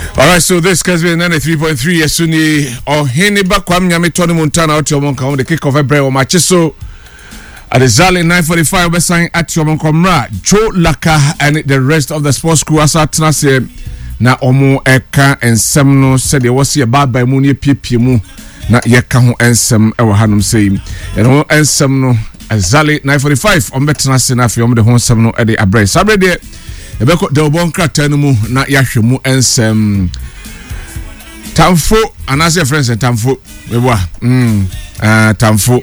All right, so this has been 93.3 Yesuni or Heniba Kwamyami Tony Montana out your monk on the kick of a break or machiso at the Zali 9:45 sign at your monkomra Joe Laka and the rest of the sports crew as at Nase na omo eka ensem said there was a bad by muni pipimu na yeka ho ensem e wo hanum sei e no ensem no Zali 9:45 on betnase na fi om de ho ensem no e de abre sabre de ebeko de obon krata no mu na yahwemu ensem tamfo anase friends tamfo webwa tamfo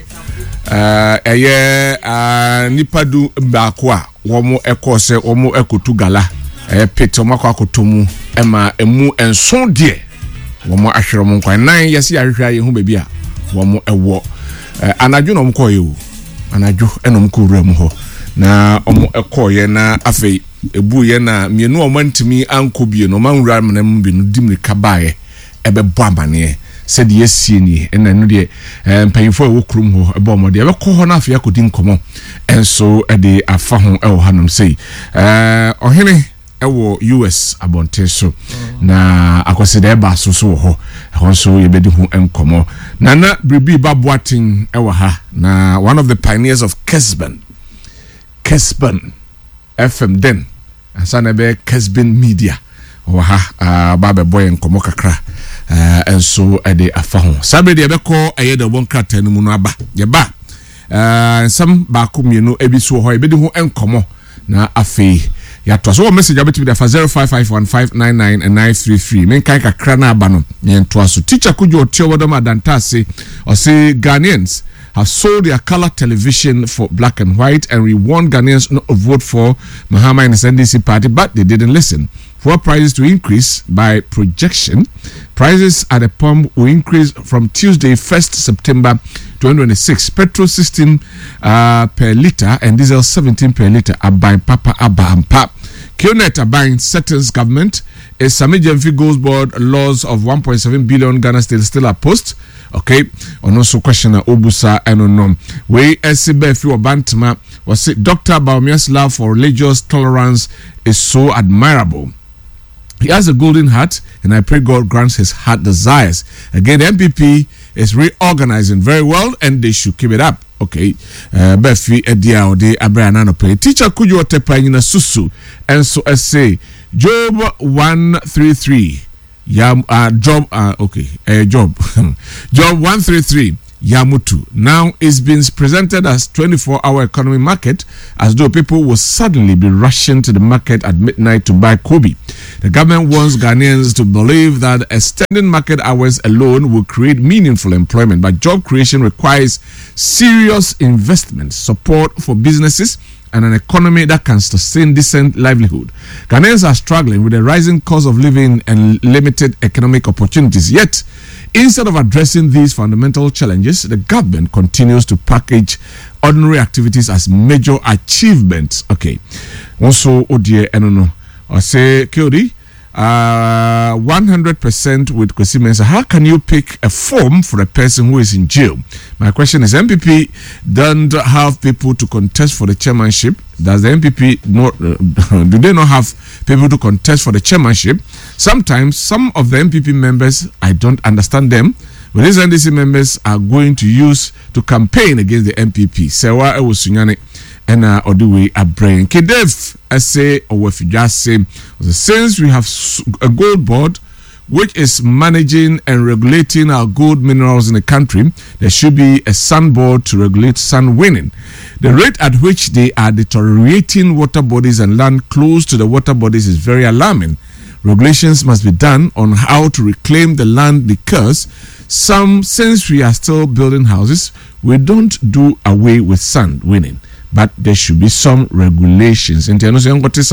nipadu baako a womo ekose womo ekotu gala pete omako akotomu ema emu enson de womo ahwere mo nkwan nan yesi ahwehwa ye hu baabi a womo ewo anadwo no mko ye o anadwo enom ko wura mu ho na omo ekoye na afei ebu ye na mienu omantimi ankobie no manwura menam bi no dimrika baaye ebebo amane said yes ni ena no de mpanyimfo a wokrum ho ebo mo de ebekọ ho na afia akodi nkomo enso e de afa ho e wo hanom sei ohene ewo US abonte so na akosede eba so ho so yebedi hu enkomo na bribi baboatin ewo ha na one of the pioneers of Kesben FM den asana be Kesben Media wa ha ba be boy enkomo kakra enso ede afa ho sabe de ebekọ eye de bon krata no mu no aba ye ba sam ba ko mienu ebiso ho ebedi hu enkomo na afi ya to so message abeti be 0551599933 men kai kakra na aba no yen to so teacher kujo otio wodom adantase or say Ghanaians have sold their color television for black and white and we want Ghanaians not to vote for Mahama and his NDC party, but they didn't listen. For prices to increase by projection, prices at the pump will increase from Tuesday, 1st September 2026. Petrol 16 per litre and diesel 17 per litre are buying Papa Abba and Pap. Kionet are buying settings government. A Samijemfi Goals Board laws of 1.7 billion Ghana still a post. Okay, on also question Obusa and we SCB few Bantama was say Dr. Baumia's love for religious tolerance is so admirable. He has a golden heart, and I pray God grants his heart desires. Again, the MPP is reorganizing very well, and they should keep it up. Okay, Befi Edia Ode Abrianano pay. Teacher could you tepa in a susu, and so I say Job 133. Job Job 133 Yamutu now is being presented as 24-hour economy market as though people will suddenly be rushing to the market at midnight to buy Kobe. The government wants Ghanaians to believe that extending market hours alone will create meaningful employment, but job creation requires serious investment, support for businesses, and an economy that can sustain decent livelihood. Ghanaians are struggling with the rising cost of living and limited economic opportunities. Yet, instead of addressing these fundamental challenges, the government continues to package ordinary activities as major achievements. Okay. Also, Odie Enono, or say, Kyori, 100% with Kwesi Mensah. How can you pick a form for a person who is in jail? My question is, MPP don't have people to contest for the chairmanship. Does the MPP not, do they not have people to contest for the chairmanship? Sometimes some of the MPP members, I don't understand them, but these NDC members are going to use to campaign against the MPP. Sewa Ewusunyane and Oduwe Abrain. Kedev say or if you just say since we have a gold board which is managing and regulating our gold minerals in the country, there should be a sand board to regulate sand winning. The rate at which they are deteriorating water bodies and land close to the water bodies is very alarming. Regulations must be done on how to reclaim the land because since we are still building houses, we don't do away with sand winning. But there should be some regulations. And Ghana has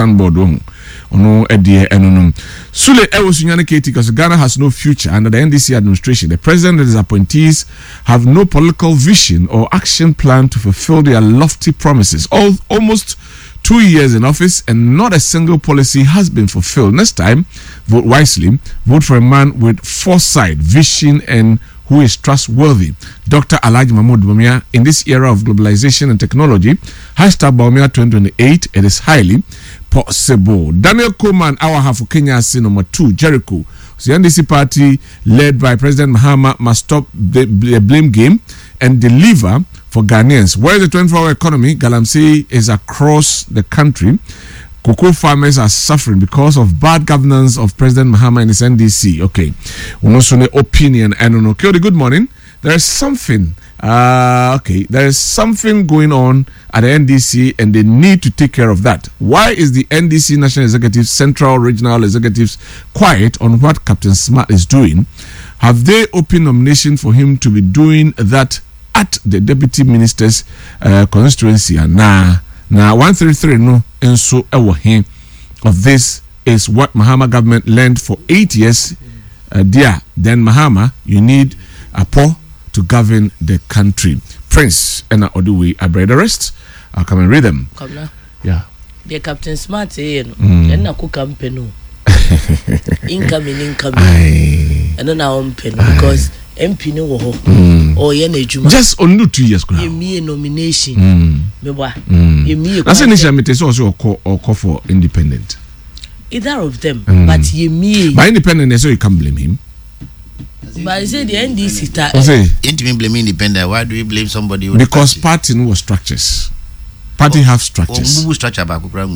no future under the NDC administration. The president and his appointees have no political vision or action plan to fulfill their lofty promises. Almost 2 years in office and not a single policy has been fulfilled. Next time, vote wisely. Vote for a man with foresight, vision, and who is trustworthy. Dr. Alhaji Mahmoud Bawumia, in this era of globalization and technology, #Bawumia 2028, it is highly possible. Daniel Coleman, our half of Kenya, number 2, Jericho. The NDC party, led by President Mahama, must stop the blame game and deliver for Ghanaians. Where is the 24-hour economy? Galamsey is across the country. Cocoa farmers are suffering because of bad governance of President Mahama and his NDC. Okay. Unosone opinion. And okay, good morning. There is something. There is something going on at the NDC and they need to take care of that. Why is the NDC National Executive, Central Regional Executives quiet on what Captain Smart is doing? Have they opened nomination for him to be doing that at the Deputy Minister's constituency? Now 133 no enso ewo him of this is what Mahama government learned for 8 years. Then Mahama, you need a poor to govern the country. Prince and Oduwe, I bear the rest. I'll come and read them. Yeah. The Captain Smart, and na ku campaign. Incoming. And then now because MP no wo or ye na ejuma. Just only 2 years now. Me nomination. Meba. I say initially me also call for independent. Either of them, but ye me. By independent, so you can't blame him. But I say the NDC ain't even blame independent. Why do you blame somebody? Because party no structures. Party have structures. Structure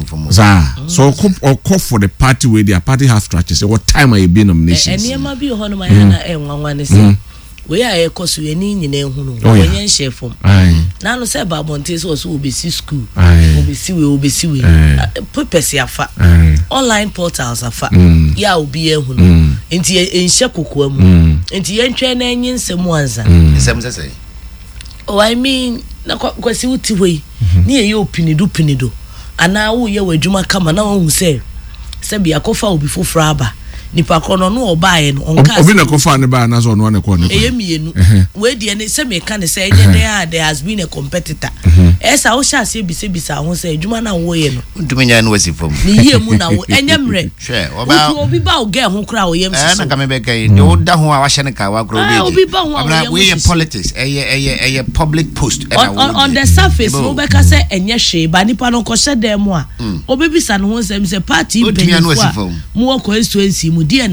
so call for the party where their party have structures. What time are you being nominations? And you be on my hand. We are a course we any in when share from. Now no say about Montes also will be school. Will be see purpose afa. Online portals afa. Ya will be a hunu. Inti in shakukwam. Inti yentwe na nyin semuanza. Say. Oh, I mean, na kwasi uti we. Ni ye pinido. Ana wo ye wadwuma kama na won say. Se bia kofa obi fofraba. Nipa kono no obae no onka obi na kofa ne ba na so no ne ko ne eyemienu we de ne se me ka ne say there has been a competitor esa wo sha se bisa ho say adwuma na wo ye no ntumenya no wasi fom ni ye mu na wo enyemre hwe obi ba o ge ho kra wo yem so na ka me be kai de wo da ho a wa hye ne ka wa kra obi ba ho a we politics a public post on the surface wo be ka say enye hwe ba nipa no ko hye dem a obi bisa no ho say party benefo mu ko constituency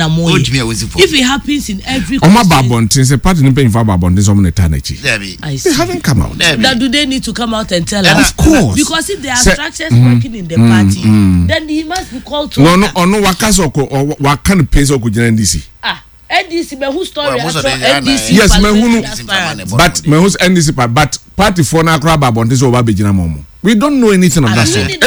if it happens in every say party no pay for babontin some eternity they haven't come out. That do they need to come out and tell us? Of course, because if there are structures working in the party, then he must be called to no wakaso or what kind of place oku jina NDC NDC me who story NDC yes me who but me who's NDC but party for na kra babontin so oba bejina momo. We don't know anything of that sort.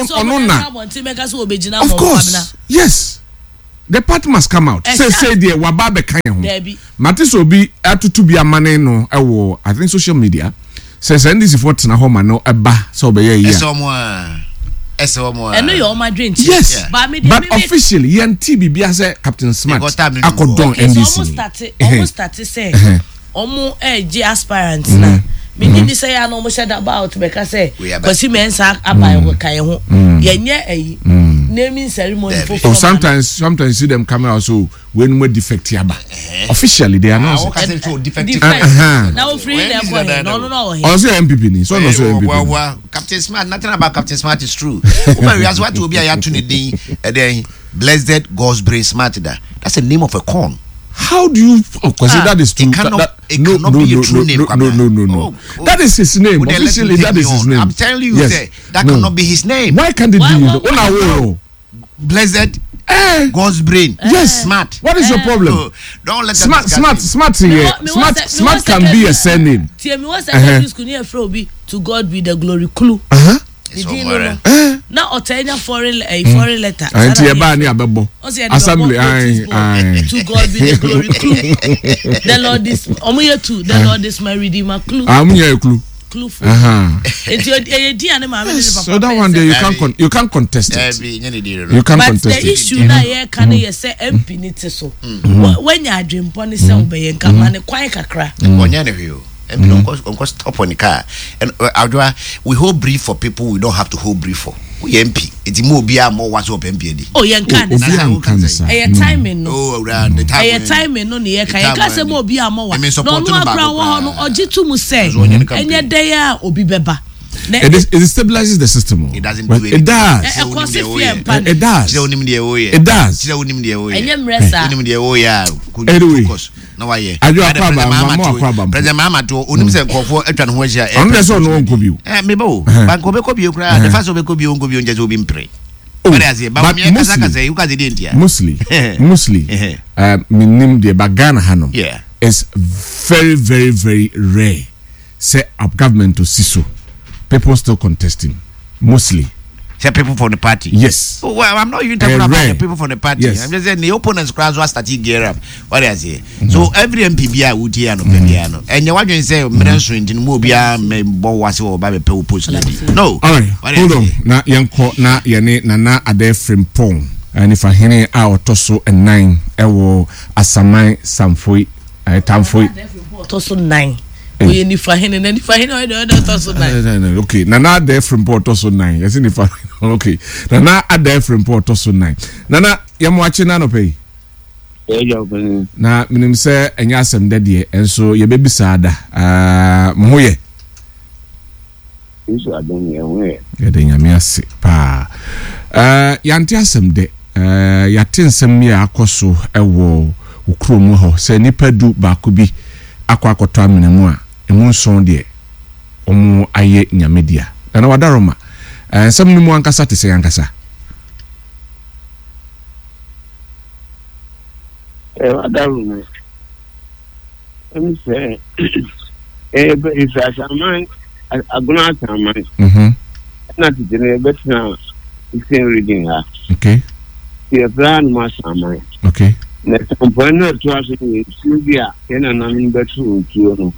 Of course, yes. The party must come out. Say there wababe kan ho. Matis obi atutu bia mane no ewo I think social media says NDC for tena ho ma no eba so be ye Esomo. And no your madrin. Yes. But officially YNT bibia say Captain Smart akodon NDC. Almost started say omo G aspirants na. Me didn't say I no mo said about because say because men say abai kan ho. Yenye naming ceremony for sometimes you see them come out so when we defect yaba officially they announce now free them no also MPP ni so no so MPP Captain Smart nothing about Captain Smart is true we as what will be a to the blessed God's brain smart that's the name of a corn. How do you consider that is true? It cannot be a true name. No. That is his name. Officially, that is his name. I'm telling you, that cannot be his name. Why can't it be? Blessed God's brain. Yes. Smart. What is your problem? Don't let Smart here. Smart can be a surname. To God be the glory. Clue. Now Otanya foreign letter. Assembly. To God be the glory. Clue. The Lord is the Lord is my redeemer. Clue. Clue. So that one day you can't contest it. You can't contest it. But the issue now here can you say MP nite so. When you dream pon say obey nka man kwai kakra. And don't stop on the car. And we hold brief for people we don't have to hold brief for. We MP. It's more be more what's up MP. Oh, you can't. A timing no. Oh, around the time. A timing no near. Can't say more be more. No, no, or jitu mu say. And yet they are obi beba. It stabilizes the system. It doesn't do anything. It does. It does. It does. Anyway, President Mahamato unimse nkofo etwa no ho hia unless on no nkobio mebo banko be kobio kra the first be kobio nkobio nje obi mpre mostly minim de bagana hanom is very very very rare say up government to siso people still contesting mostly people from the party. Yes. Oh, well, I'm not even talking about the people from the party. Yes. I'm just saying the opponents crowds were starting gear up. What I say. So every MPBI would hear no piano. And you want to say Merenso in Mobia may bon was or by people post. No. All right. Hold on. Na yanko na yane na ade frimpong. And if I hear our toso and 9 ewo asamai samfoi tamfoi toso 9. We ni fahine toso 9. Okay, nana there from port toso 9. Yes, ni fa. Okay, nana there from port toso 9. Nana yamwachi na no pay. Na minim se enya asem de de enso ye bebisa ada moye. Iso adon ye we. Ye de nyame ase pa. Yanti asem de yatensem ya akoso ewo ukromu ho se nipa du ba ko bi akwakoto amenemu a emunson de omu aye nyamedia na wadaroma nsem ni mu ankasa te se yankasa wadaroma emse isa saman aguna saman na tijene betna isin reading ha okay ye plan ma saman okay na component to aso ni Sylvia yana na mbetru ntuo no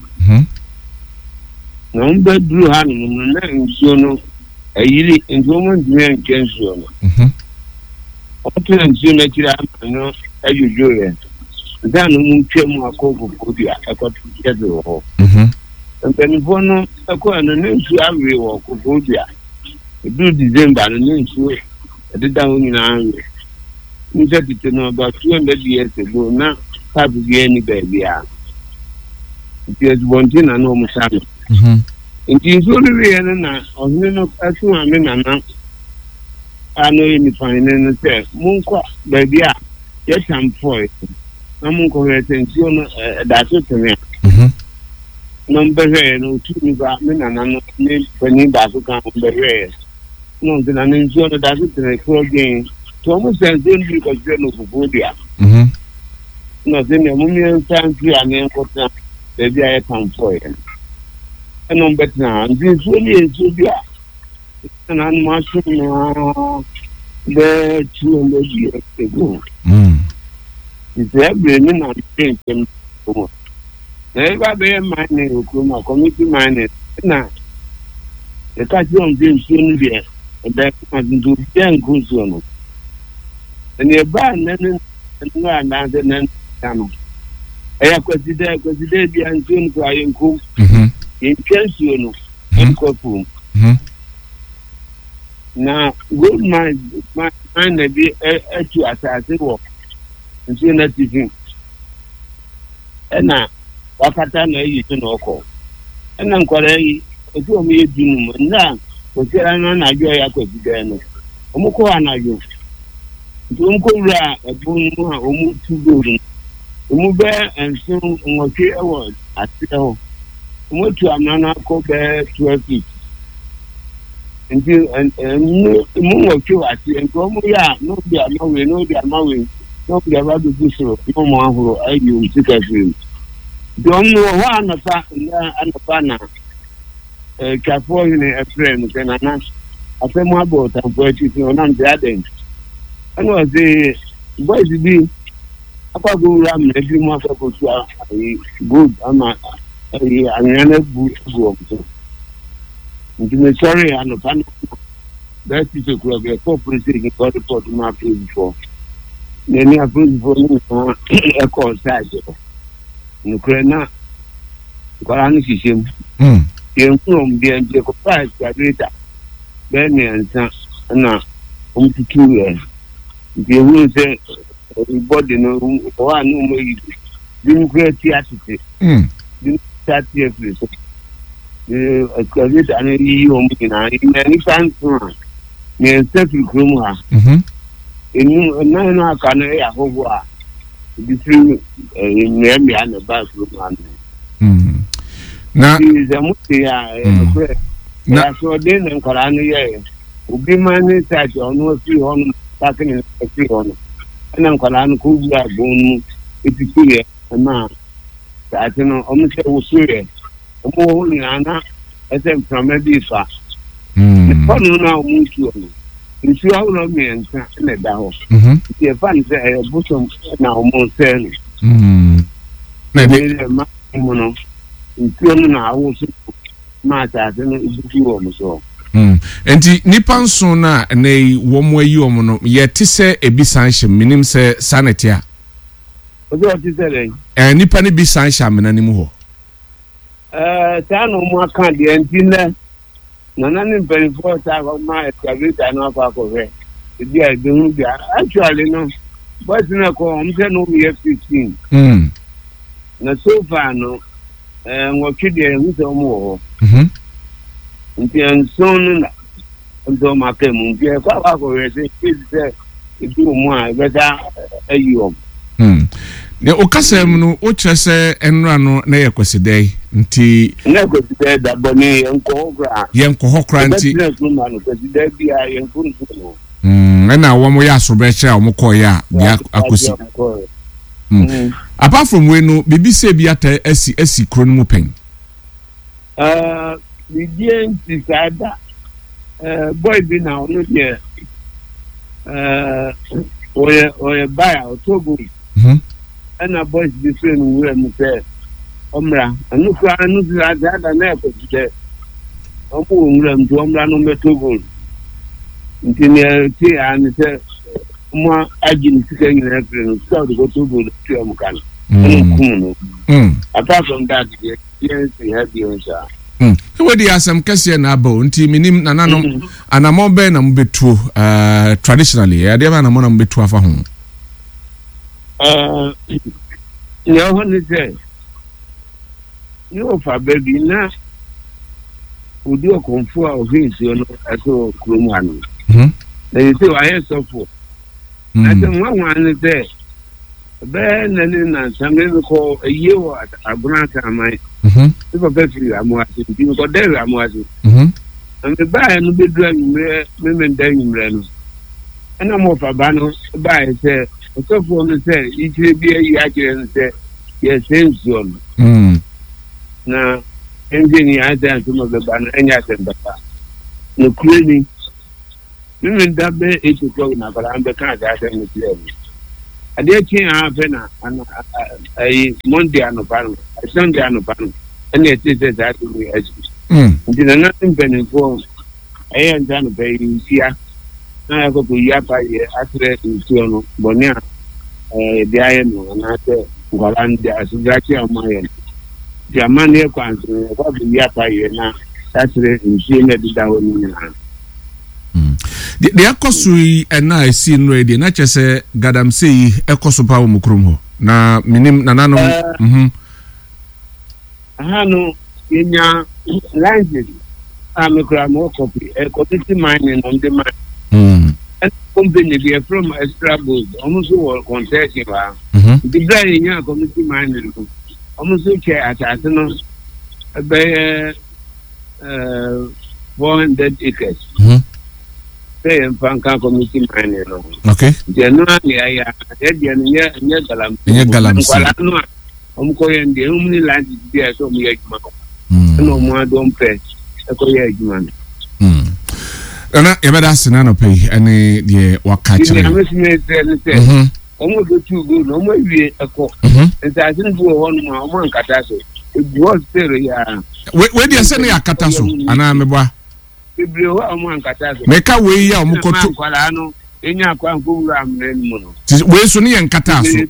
na mbedru ha no na nsuo no ayiri ntuo mo ndue nkensuo no otu nsuo na kira no ajujo ye dan mu twem akoko kodia ekotu kede ho npenifo no akọ na nsuo awe wo kokodia edu December no nsuo ededa ho nyina awe Nzeti no about 200 years ago na pabu geni baby a it is one thing na no musame nti so le na ohne no asu ame na ano ni fine no say munko baby a yes am for it na munko retention no da so tene number no tu ni ba me na no ni pani ba so kan number no na njo no da so tene for again Thomas and then because they know Bodia. No, then the Mumian Santi and then got the I come for it. And on better now, this really is Julia. And I'm mushroom the 200 years ago. It's every minute I think. Never be mining, committee miners. Now, the catch on this soon be and that do 10 good. And the band and then I consider the Anton crying cook in Chelsea and Copum. Now, good mind be to assassin walk and see nothing. And now, Wakatana is an oko. And I'm calling it to me, and now, for Serana, I go a consider. Omoko and I go. Ra ebunu omu tugo omu be enso nwoke award ateo omu tu amana ko be 12 feet nti mu nwoke ati enko mu ya no bi amawe no bi aba du so no mo ahuro ayu sika film don no wa na pa na kafo ni efrem kenana afemu about and poetry on am the aden and was the boys be apa go ram every month for good ama anyana good go sorry and fan that is a club a corporation got report my before many approved for a call size no krena kwani system yen from the NG price data then na umtukiwe the who say everybody no one no democracy attitude democracy everything excavator and you in any time. Near Stephen Krumha. In no can I hope between maybe and the bathroom. Now, is a multi. Now, so then and Korani, would be managed at your no 300 packing in a 300. And I'm Koran could be a bone if you see it. And now, that you know, almost was serious. More only Anna, as I'm from a differ. The fun now moves to me. You see how long me and the house. The fun say a bosom now more selling. Maybe a maximum. In 2 hours, matter, and you almost so. Enti nipa nso na nei womo ayi omo no yeti se ebisanhye minim se sanitia ozo ti sele nipa ne bisanhye amenanimu ho ta no mo aka de enti ne na ne perifo ta ma excavator no fa ko re bi a de hu bi actually no but na ko am se no we 15 na so far no ngo twede hu se omo ho nti son na ndo makemu nti kwa ko rese kizze edu mu a beta ayiom ne okasem no o kyerese enra no na yekwsidai nti na kwsidai da boni yenko hokra nti na kwsidai bia yenko no na wo mo ya asobeche a mo koya bia akosi apart from we no bibise bia ta asi kro no mu pen the DNC sada boy be now no there or buy out Togo and a boys different where me say omra anu kwa anu za da na ko today omo nwura mtu omra no metogo ntine ti an say mo agin sika nyina friend so go Togo to am kan apart from that the DNC have the answer. We di asem kese na abo nti minim nananom anamo be na mbetuo traditionally ade ba na mo na mbetuo afa ho ya ho ni say you fa baby na odi okonfo a ofisi no aso kromu anu na yesi wa ye sofo na te nwa ni say be na ni na sange ko yewo aguna ka mai if a better amoasi you go there amoasi and the buy no be do me dan no and am of abano buy say so for me say it be you actually say yes same zone na engineer dan to mo be ban enya sembata no cleaning me da be 8 o'clock na para ambe kan da say me clear ade chin happen na ai Monday anopano Sunday anopano and it is that we as did nothing benefit and done by here na go to yapa ye after in bonia the ayeno and ate ngolande asugachi amaye the man here kwanso go to yapa ye na after in na dida woni na the akosui na esi no edi na chese gadam sei ekoso pa wo mukrum ho na minim nananom hano inya language amikra mo copy community mining on the mine company they from extra gold almost all concession ba the guy inya community mining almost che atase no be 400 acres say fanka community mining no okay generally ya nya galam omko yende umni land dia so mu yajuma no mo don pe ko yajuma ana yabada sinano pay ani de wakachi ni amesime se omo do tu go no mo wie eko nta tin bu ho no ma mo nkata so ebuo stere ya we dia se ne akata so ana meboa ibri ho mo nkata so meka we ya omko to kwala no enya kwa nkowura amren mu no we so ne nkata so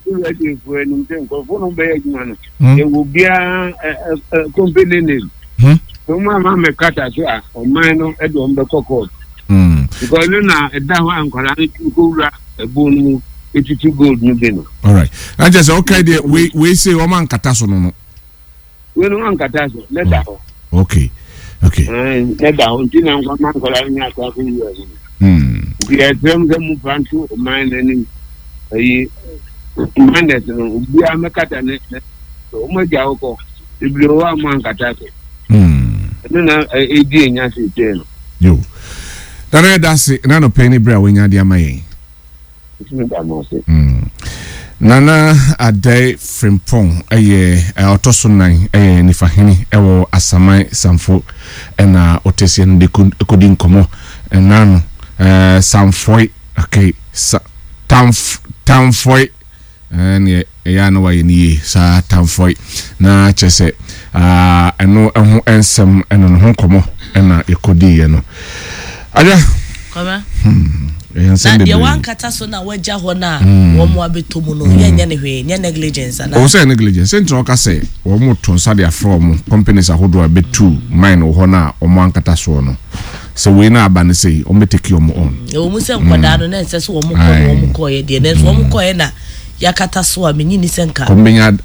e wo bia company name so mama me kata so a o man no e do mbe kokko because na e da ho ankwala nkowura ebonu etiti gold no be no all right I just okay there we say o man kata so no we no man kata so let that okay Okay. Neda untina ngoma ngola nyaka ku US. Ya them move to mine any mandate no ubi amekata ne umoja huko iblowa mwankata ke. Na edi enya se teno. Yo. Dana dasi nano penny bra wenya dia maye. Nana Adai Frimpong otosunan nifahini ewo asamai samfo ena otesien de kodin komo nano samfoi okay tamfoi ne ya no waye ni sa tamfoi na chese eno ehu ensem eno no komo ena ekodi ye no aja kama na dia wan kata so na waja ho na wo mo abetomu no yenya ne hwe nya negligence na o say negligence ntro ka say wo mo tonsa dia from companies ahodo abetu mine ho na o mo ankata so no so we na aba ne say o meteki o mo on o mu se nkwada no na nse so wo mo ko ye de ne so wo mo ko ye na yakata so a menyi ni senka kombenya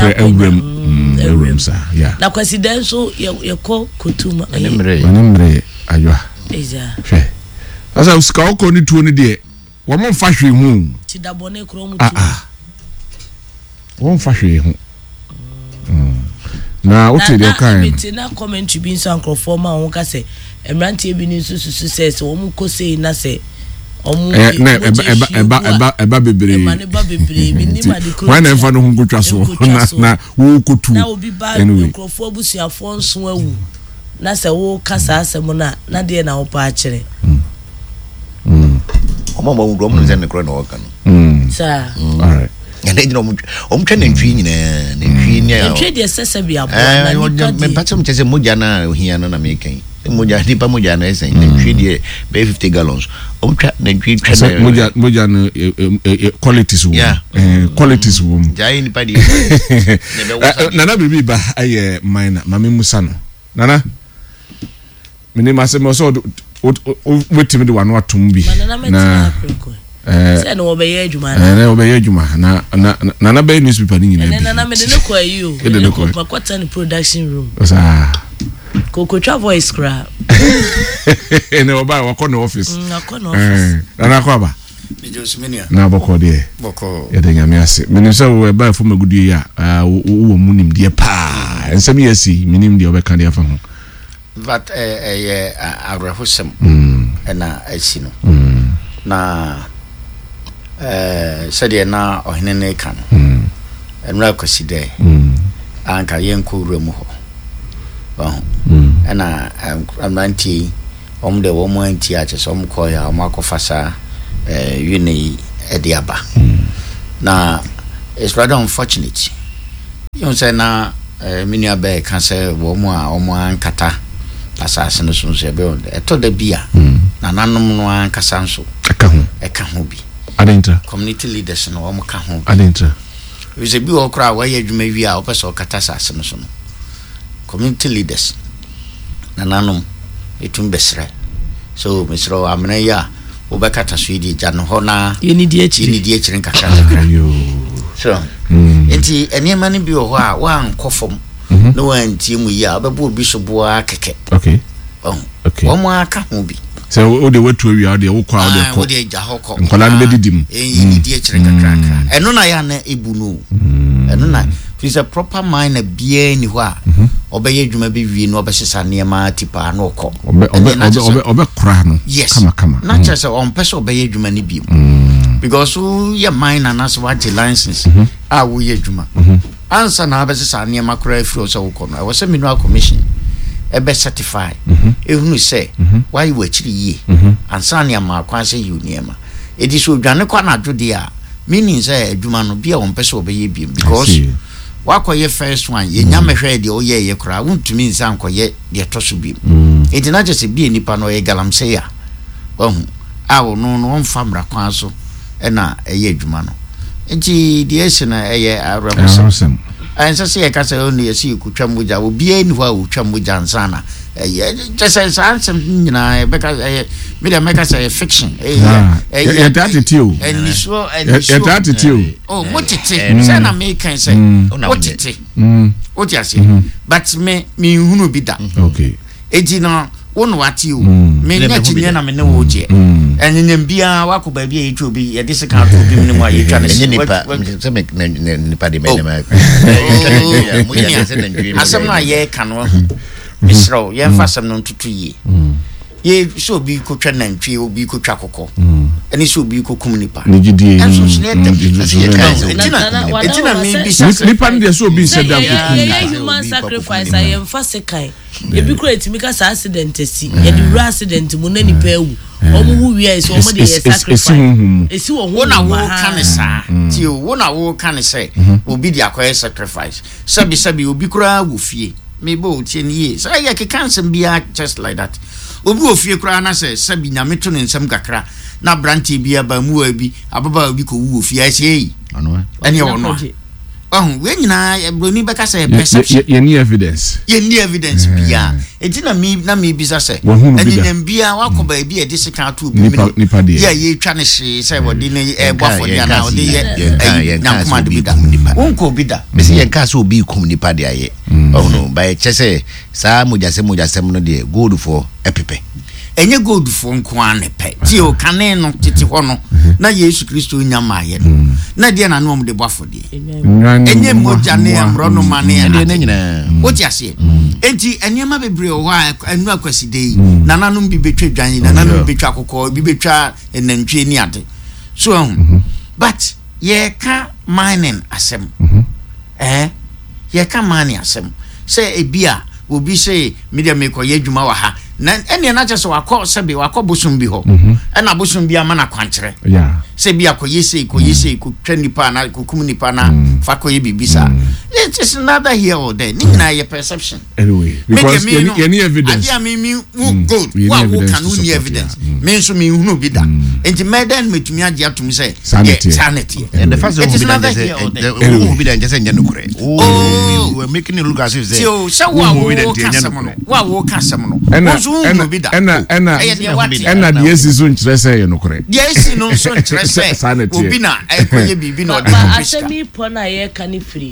ewrem sa yeah na president so ye ko kotuma animre aywa eja asa uska oko ni tuo ni de wo mo mfa hwe hu tidabone kro mu tu wo mfa hwe hu na o te de kan na comment bi nso ankrofo ma won ka se emrantie bi ni susu se wo mo ko sei na se omu eba bebre bi ni ma de kro wana mfa no hu gotwa so na wo kotu na obi ba ankrofo abusuafo nso awu na se wo kasa asem na de na wo pa akire Mama wo mo zen nekro na waka no sa alright and then omtwa na ntwi nyina na ntwi ni ya ntwi de sese bia bo na me patom chese moja na ohia no na mekan moja nipa moja na esen na ntwi de be 50 gallons omtwa na ntwi twa moja no qualities wo qualities wo jai nipa de nana bibi ba aye minor mame musa no nana mini masemo so wetimi de wano atumbi na se no obeye adwuma na obeye adwuma na be newspaper ni nyina na me de no kwa you kwa kwata ni production room kokotwa voice cra ene oba wako no office na office na kwa ba Mijosminia na boko de boko ya de nyame ase meni se wo ba fo magudu ya wo munim de pa ensem yesi minim de obeka de afa ho but abrahosem na asino na said na ohene ne kan enra kwaside anka yenko remu ho na amanti omde wo mo anti a chese om ko ya mo akofasa yuni ediaba na it's rather unfortunate you say na minia be kan say wo mo a omo ankata asase no so se be on eto da bia na nanom no ankasa nso eka ho bi adenta community leaders no omo ka ho adenta we se bi okra wa ye adwuma wi a opeso kata asase no so no community leaders na nanom etum besre so misro amna ya obekata so idi jano ho na yeni di echi nkaka so enti enema ne bi ho a wa nkofom no wanti mu ya obebo obi so boa keke okay omo aka ho bi so o de watu wi a de wo kwa o de ja hoko nkola ne bedidim yeni di echi nkaka eno na ya na ebunu eno na is a proper mind bia ni ho a obeye dwuma bi wi no obesesa niema tipa na okọ obe kura no kama na chese on pese obeye dwuma ni bi because your mind and as what the license a wo ye dwuma answer na obesesa niema kura free so okọ no I was a mineral commission e be certify ehunu say why you actually ye answer niema kwan say you niema e di so dwane kwa na adwode a meaning say adwuma no bia on pese obeye bi because wakoye first one ye nyame hwe de oye ye kra wontumi nsan koye de toso bi enti na just bi enipa no ye galamse ya wahu awo no mfamra kwan so na eye adwuma no enti de ese na eye arabosem ansa se ye kasa oni esi kutwa muja obi eni ho a utwa muja nsana eye just say nyina beka me de make say fiction attitude oh motete say na me kan say motete what you say but me hunu bi da okay eti no won wati o me nya chinye na me ne wo je enyem bia wako ba bia etu obi ye dis ka to obi me mu aye twa ne nipa se me nipa de me ma mo ya se na ndwi asem na ye ka no misro ye fa asem no ntutu yi ye so obi ko twa nantwi obi ko twa kokko eni so obi ko kum nipa nigidi enso sine etina me bi sa nipa ndi so obi se da ko human sacrifice I am fa sekai ye bi kura etimi ka accident si ye di accident mu na nipa ewu omo wu wi is omo de sacrifice esi wo na wo kan sa ti wo na wo kan say obi di akoye sacrifice sabi obi kura wo fie me bo tie ni so ye ke cancel bia just like that obi ofie kura na say sabi nyame to ne nsam kakra na branti bia ba mu abi ababa obi ko wu ofie ai ano ani ono we nyina broni beka say perception ye ni evidence bia etina me bisa say anyam bia wakoba bia de sika to obi me ya ye twa ne hye say wodi ne ebofo dia na wodi ye nyakoma de bida wonko bida me say yenka so obi kum nipa de aye no by chese sa mujasem no de gold for epepe enye gold for nko ane pe ti o kane no tete ho no na Yesu Kristo nyama aye na de na no om de bofo de enye moja ne amro no mane de ne nyina woti ase enti enema bebre o ha anu akwaside yi nananom bi betwa dwan nananom betwa kokko bi betwa enantwe ni ade so but ye ka mining asem ye ka mining asem say ebia obi say media make ye dwuma wa ha na ene na chese wakọ sebe wakọ bosom bi ho na bosom bi ama na kwankyere se bi akoye sei ko twanipa na kokum nipa na fa koye bibisa it is another here or there ni na your perception anyway because any evidence adia me good wa wo can no evidence me so me hunu bi da enti meden metumi age atum say sanity and the first one be da just nya nokure we were making it look as if say so wa wo kasam no ena de esi so nkyere say nokure de esi no so nkyere say obi na ekoye bibi na odi ba asemi po na ye kan free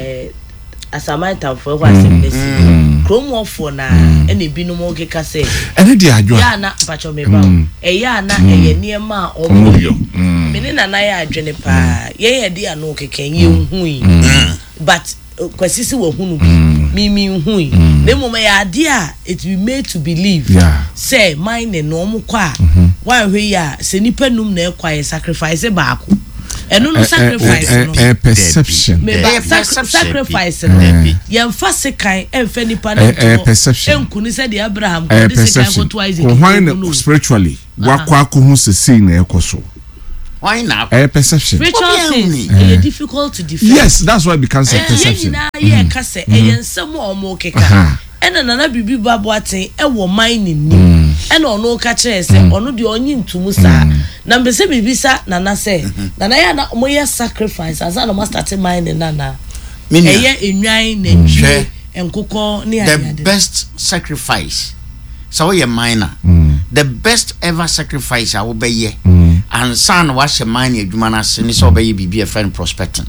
asamanta for what asem kromofo na ene binu mo keka say ene de adwo ya na pacho me ba ya na eye niema omoyo mene na ya adwene pa ye de ano keka ye hui but kwasisi wo hunu mimi hui the moment ya dia it be made to believe say mine no mo kwa wa hwe ya se nipa num na ekwa sacrifice baako eno no sacrifice no perception sacrifice no yemfa sekan emfa nipa na enkuni se de Abraham ko de sekan ko to Isaac why spiritually wakwa ko hu se sei na ekoso. Why not? Perception. Spiritual things are difficult to define. Yes, that's why it becomes a perception. Yeah, kase. Some more keka. And another bibi babuate. Wo mining ni. And ono kache se. Ono di onyi ntumu sa. Na mbese bibi sa nana se. Nana ya na moya sacrifice. Asa no ma start mining nana. Eye enwan na nje. Enkoko ni ayade. The best sacrifice. So you miner. The best ever sacrifice I will be ye. And son wash a mine adwuma na se ni so be ye bibia friend prospecting.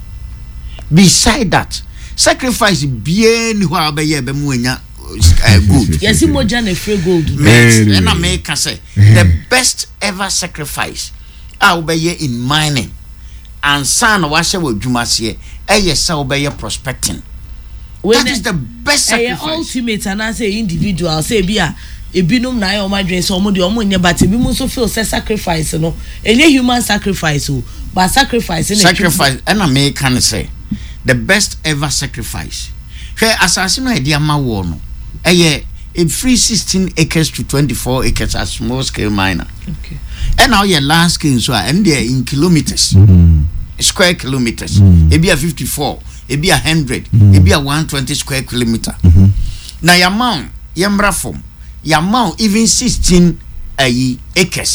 Beside that, sacrifice bien who be ye be mu anya good. Yes, moja na free gold. And I make say the best ever sacrifice I will be ye in mining. And son wash a adwuma se ye say be ye prospecting. That is the best sacrifice. Ultimate and I say individual say bia ebinum na yo madwen so omo de omo nye but ebi mu so feel say sacrifice no any human sacrifice o but sacrifice and I may can say the best ever sacrifice where assassin no idea ma wo no a free 16 acres to 24 acres as small scale miner. Okay. And now your land scale so and they in kilometers square kilometers e be a 54 e be a 100 e be a 120 square kilometer now your mount yambra form your mount even 16 acres.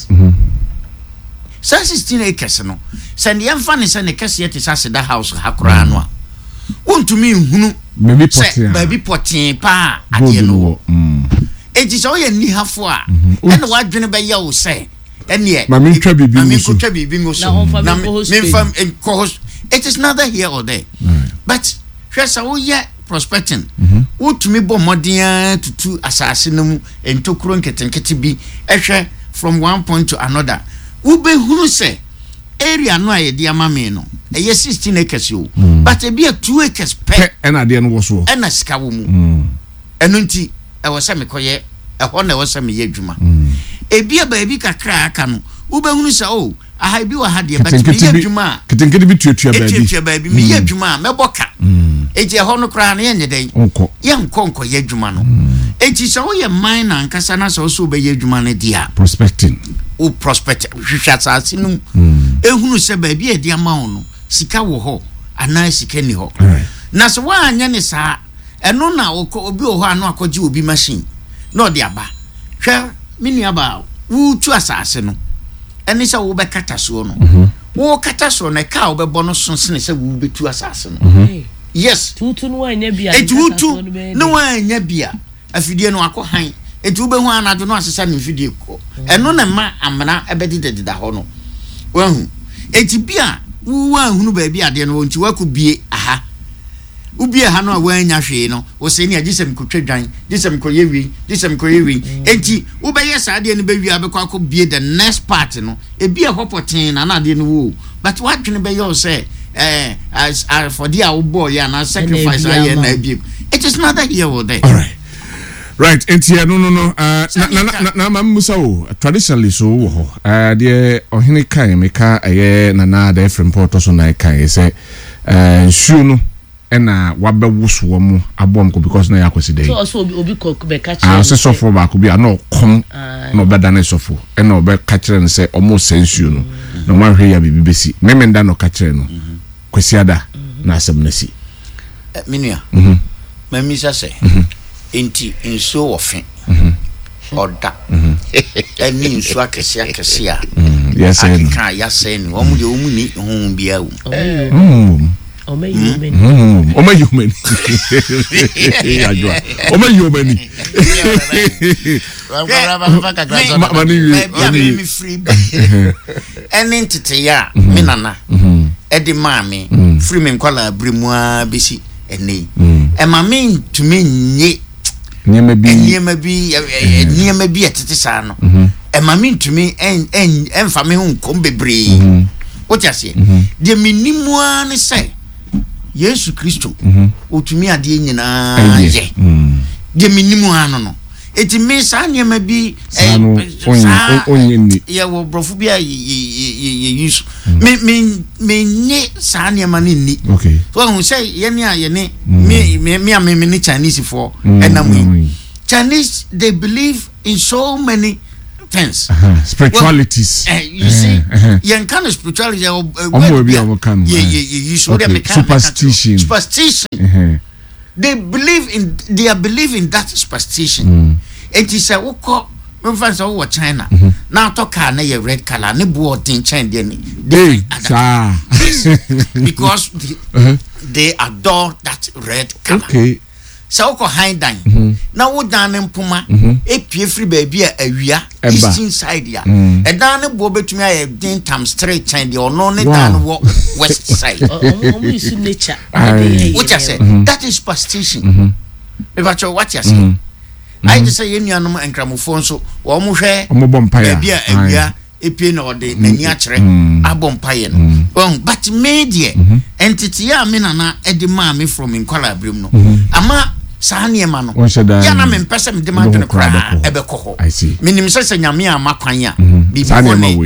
So 16 acres no. Send yam fan is an acres yet is as the house hakura no. Want to me hunu baby potin pa adieno. It is all you need have for. And what dwene be ya say. And yet Mami twa bibi ngo so. Na me fam co-host. It is neither here or there. But first we prospecting. wotumi bɔ mmɔden tutu asase no mu entokuro nketenkete bi ehwɛ from one point to another wobehunu sɛ area no a yɛde ama me no ɛyɛ 16 acres o but e be 2 acres per ɛna de no wo so ɛna sika wo mu ɛno nti ɛwɔ sɛ mekɔyɛ ɛhɔ na ɛwɔ sɛ meyɛ adwuma ebi baabi kakra aka no wobehunu sɛ o aha bi wa ha de but meyɛ adwuma ketenkete bi tuatua baabi meyɛ adwuma mɛbɔ ka eji ɛhɔ no kra na yɛnyɛ dɛn yɛnkɔ yɛ adwuma no eji sɛ wo yɛ mine na nkasa na sɛ wo so bɛyɛ adwuma no dia prospecting o prospect hwehwɛ asase no ehunu sɛ baabi ɛde ama wo no sika wo hɔ ana sika ni hɔ na sɛ woanyɛ ne saa ɛno na obi wo hɔ ano akɔgye obi machine na ɔde aba hwɛ mini aba wo tu asase no ɛne sɛ wo bɛkata so no wo kata so na ka wo bɛbɔ no so sene sɛ wo bɛtu asase no yes tutu no anya bia tutu no anya bia afidie no akɔ han etu be hu anado no asesa ne fidie ko eno na ma amana ebedideda ho no wahu eti bia wo hunu ba bia ade no wonti wakubie aha ubie ha no a wanya hwe no wo se ne agisem kotwadwan gisem koyewi enti wo be yes ade no be wi abekọ akobie the next part no e bia hopoten na ade no wo but what dwene be yo say as for the boy ya na sacrifice aye na biem it is not that here or there. All right entia no na mamusa o traditionally so wo ho de ohene kan meka aye na da Efrem Porto so na kan say nsuo no ena wabewuso mu abom ko because na yakwesi dey so obi cook be catch so sofo ba ko bi ana kom na obeda na sofo ena obe catch no say omo sensuo no na wanhwe ya bibi besi memenda no catch no kwesiada na asem na si minua mamisa say enti nso ofe oda eni nso akese a yes aka ya say ni omu de omu ni hu bia wo Omayumeni. Eni ntete ya me nana edi maami free me nkwala brimu a besi eni e maami tumi nye niema bi etete sa no e maami tumi emfa me hu nkom bebre what you say de minimu an say Yesu Kristo otumi ade nyina ye de minimu an no eti me sa niema bi onyeni ye wo brofu bia ye Yesu me nye sa niema ni okay so hu say ye ne ayene me ni Chinese for enam Chinese they believe in so many things spiritualities you see yen kind of spirituality superstition they are believing that superstition it is a woko mfans of China now talk na ye red color ne bo tin chen dey because they adore that red color okay so ko hindan na wo dan mpoma epie free baby awia eastern side ya e dan ne bo betumi aye din tam straight chain the ono ne dan wo west side is nature what you say that is superstition if you what you say I just say yenuanom enkramofo so wo mo hwe baby awia epie na ode nani akere abompaye no but media entity ya me nana edima me from Nkwala Abrim no ama sahani ema no ya na me mpese me de ma dwene kra ebe kokho minim sese nyame amakwan ya bibi